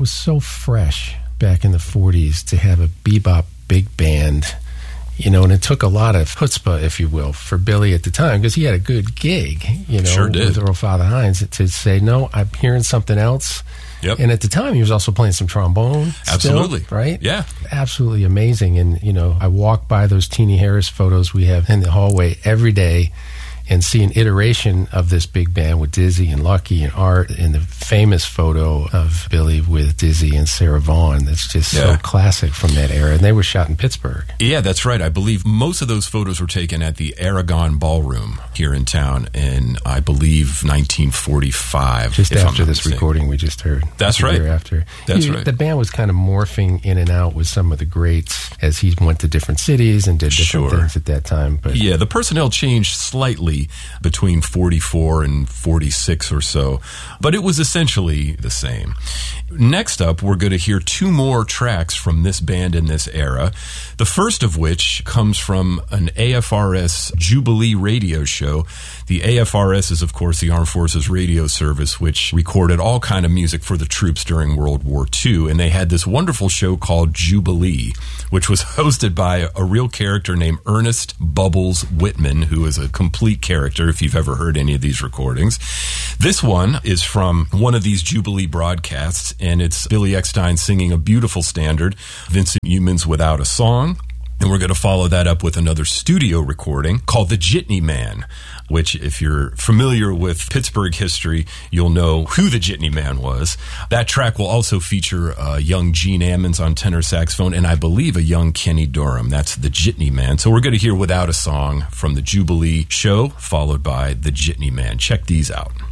was so fresh back in the 40s to have a bebop big band, and it took a lot of chutzpah, if you will, for Billy at the time, because he had a good gig, Sure did. with Earl Father Hines, to say, no, I'm hearing something else. Yep. And at the time, he was also playing some trombone. Absolutely. Still, right? Yeah. Absolutely amazing. And, I walk by those Teenie Harris photos we have in the hallway every day and see an iteration of this big band with Dizzy and Lucky and Art, and the famous photo of Billy with Dizzy and Sarah Vaughan. That's just so classic from that era. And they were shot in Pittsburgh. Yeah, that's right. I believe most of those photos were taken at the Aragon Ballroom here in town in, I believe, 1945. Just after this recording we just heard. That's right. The year after. That's right. The band was kind of morphing in and out with some of the greats as he went to different cities and did different things at that time. But yeah, the personnel changed slightly between 44 and 46 or so, but it was essentially the same. Next up, we're going to hear two more tracks from this band in this era, the first of which comes from an AFRS Jubilee radio show. The AFRS is, of course, the Armed Forces Radio Service, which recorded all kind of music for the troops during World War II, and they had this wonderful show called Jubilee, which was hosted by a real character named Ernest Bubbles Whitman, who is a complete character if you've ever heard any of these recordings. This one is from one of these Jubilee broadcasts, and it's Billy Eckstine singing a beautiful standard, Vincent Youmans' Without a Song. And we're going to follow that up with another studio recording called The Jitney Man, which, if you're familiar with Pittsburgh history, you'll know who the Jitney Man was. That track will also feature young Gene Ammons on tenor saxophone, and I believe a young Kenny Dorham. That's The Jitney Man. So we're going to hear Without a Song from the Jubilee show, followed by The Jitney Man. Check these out.